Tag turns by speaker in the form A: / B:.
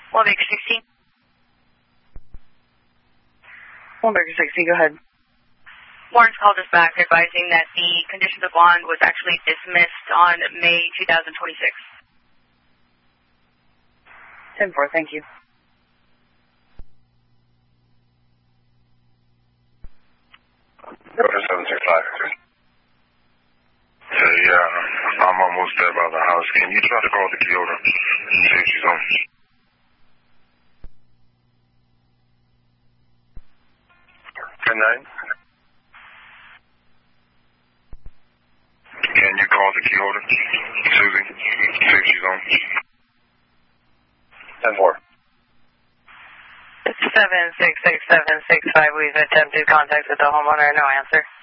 A: Baker 16.
B: 1 Baker 16, go ahead.
A: Warren's called us back advising that the conditions of bond was actually dismissed on May 2026.
B: 10-4, thank you.
C: Order 765. Yeah, I'm almost there by the house. Can you try to call the Kyoto and see if she's on? Good night. Can you call the Kyoto, Susie, see if she's on? 10-4.
B: 766-765, we've attempted contact with the homeowner, no answer.